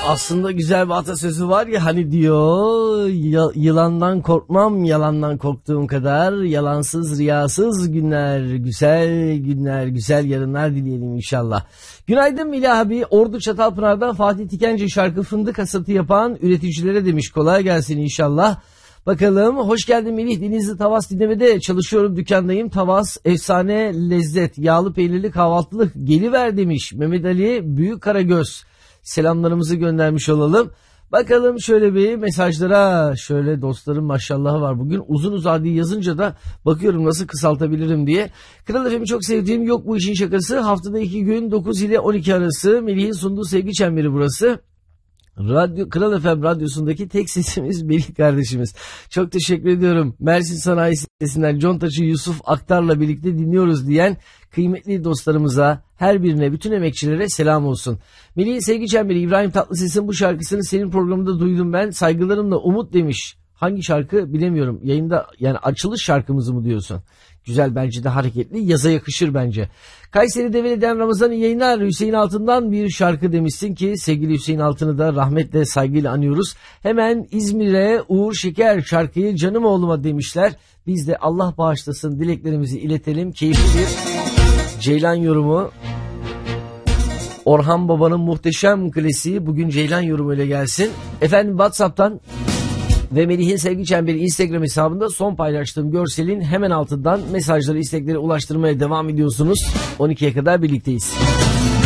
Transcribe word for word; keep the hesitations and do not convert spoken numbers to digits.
Aslında güzel bir atasözü var ya, hani diyor, yılandan korkmam yalandan korktuğum kadar, yalansız riyasız günler, güzel günler, güzel yarınlar dileyelim inşallah. Günaydın Melih abi, Ordu Çatalpınar'dan Fatih Tikenci şarkı fındık hasatı yapan üreticilere demiş, kolay gelsin inşallah. Bakalım, hoş geldin Melih, Denizli Tavas dinlemede çalışıyorum, dükkandayım. Tavas efsane lezzet, yağlı peynirli kahvaltılık geliver demiş Mehmet Ali Büyük Karagöz. Selamlarımızı göndermiş olalım. Bakalım şöyle bir mesajlara, şöyle dostlarım maşallahı var bugün. Uzun uzadı yazınca da bakıyorum nasıl kısaltabilirim diye. Kral F M'i çok sevdiğim, yok bu işin şakası. Haftada iki gün dokuz ile on iki arası. Melih'in sunduğu sevgi çemberi burası. Radyo, Kral F M radyosundaki tek sesimiz Melih kardeşimiz. Çok teşekkür ediyorum. Mersin Sanayi Sitesi'nden Contaç'ı Yusuf Aktar'la birlikte dinliyoruz diyen kıymetli dostlarımıza, her birine, bütün emekçilere selam olsun. Melih'in sevgi çemberi, İbrahim Tatlıses'in bu şarkısını senin programında duydum ben. Saygılarımla Umut demiş. Hangi şarkı bilemiyorum. Yayında yani açılış şarkımızı mı diyorsun? Güzel, bence de hareketli, yaza yakışır bence. Kayseri Develi'den Ramazan'ı yayınlar, Hüseyin Altın'dan bir şarkı demişsin ki sevgili Hüseyin Altın'ı da rahmetle saygıyla anıyoruz. Hemen İzmir'e Uğur Şeker şarkıyı canım oğluma demişler. Biz de Allah bağışlasın dileklerimizi iletelim. Keyifli bir Ceylan yorumu. Orhan Baba'nın muhteşem klasiği bugün Ceylan yorumu ile gelsin. Efendim WhatsApp'tan ve Melih'in Sevgi Çemberi Instagram hesabında son paylaştığım görselin hemen altından mesajları, istekleri ulaştırmaya devam ediyorsunuz. on ikiye kadar birlikteyiz.